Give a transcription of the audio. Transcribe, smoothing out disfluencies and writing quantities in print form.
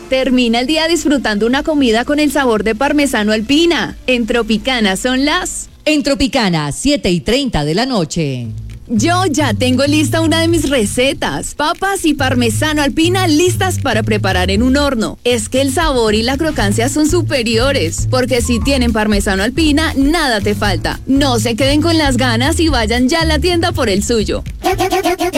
Termina el día disfrutando una comida con el sabor de parmesano alpina. En Tropicana son las... En Tropicana, 7:30 de la noche. Yo ya tengo lista una de mis recetas. Papas y parmesano alpina listas para preparar en un horno. Es que el sabor y la crocancia son superiores, porque si tienen parmesano alpina, nada te falta. No se queden con las ganas y vayan ya a la tienda por el suyo.